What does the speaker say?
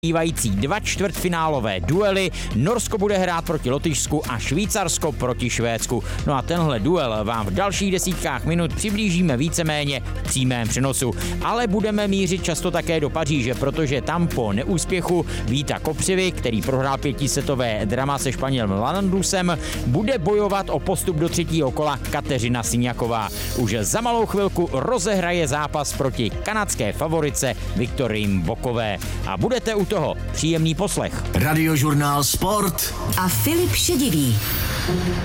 Bývající 2 čtvrtfinálové duely. Norsko bude hrát proti Lotyšsku a Švýcarsko proti Švédsku. No a tenhle duel vám v dalších desítkách minut přiblížíme víceméně v přímém přenosu. Ale budeme mířit často také do Paříže, protože tam po neúspěchu Víta Kopřivy, který prohrál 5setové drama se Španělem Lanandusem, bude bojovat o postup do 3. kola Kateřina Siňaková. Už za malou chvilku rozehraje zápas proti kanadské favorice Viktorii Mbokové. A budete u toho. Příjemný poslech. Radiožurnál Sport a Filip Šedivý.